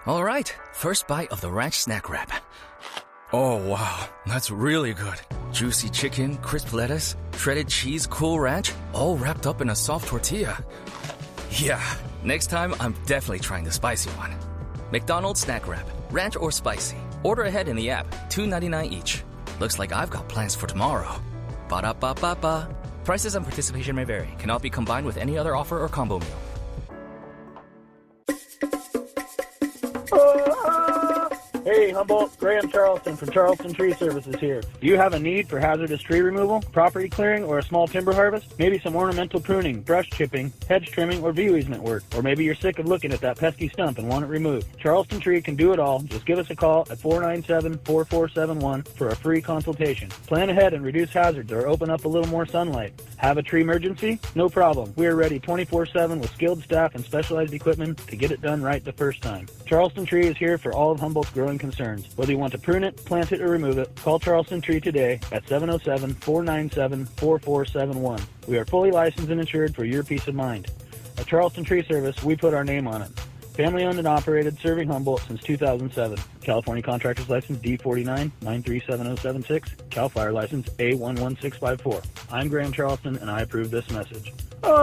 All right, first bite of the ranch snack wrap. Oh, wow, that's really good. Juicy chicken, crisp lettuce, shredded cheese, Cool Ranch, all wrapped up in a soft tortilla. Yeah, next time I'm definitely trying the spicy one. McDonald's snack wrap, ranch or spicy. Order ahead in the app, $2.99 each. Looks like I've got plans for tomorrow. Ba-da-ba-ba-ba. Prices and participation may vary. Cannot be combined with any other offer or combo meal. Hey, Humboldt, Graham Charleston from Charleston Tree Services here. Do you have a need for hazardous tree removal, property clearing, or a small timber harvest? Maybe some ornamental pruning, brush chipping, hedge trimming, or view easement work. Or maybe you're sick of looking at that pesky stump and want it removed. Charleston Tree can do it all. Just give us a call at 497-4471 for a free consultation. Plan ahead and reduce hazards or open up a little more sunlight. Have a tree emergency? No problem. We are ready 24/7 with skilled staff and specialized equipment to get it done right the first time. Charleston Tree is here for all of Humboldt's growing concerns. Whether you want to prune it, plant it, or remove it, call Charleston Tree today at 707-497-4471. We are fully licensed and insured for your peace of mind. At Charleston Tree Service, we put our name on it. Family owned and operated, serving Humboldt since 2007. California Contractor's License D49 9370076. Cal Fire License A11654. I'm Graham Charleston, and I approve this message.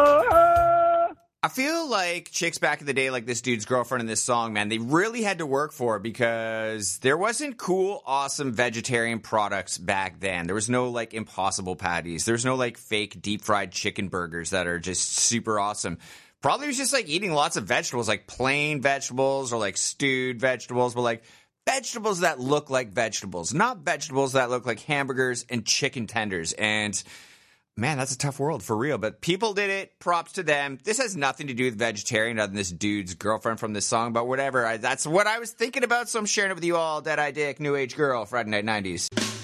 I feel like chicks back in the day, like this dude's girlfriend in this song, man, they really had to work for it because there wasn't cool, awesome vegetarian products back then. There was no, like, Impossible patties. There's no, like, fake deep-fried chicken burgers that are just super awesome. Probably was just, like, eating lots of vegetables, like plain vegetables or, like, stewed vegetables, but, like, vegetables that look like vegetables, not vegetables that look like hamburgers and chicken tenders. And man, that's a tough world for real, but people did it. Props to them. This has nothing to do with vegetarian other than this dude's girlfriend from this song, but whatever. That's what I was thinking about, so I'm sharing it with you all. Dead Eye Dick, New Age Girl, Friday Night 90s.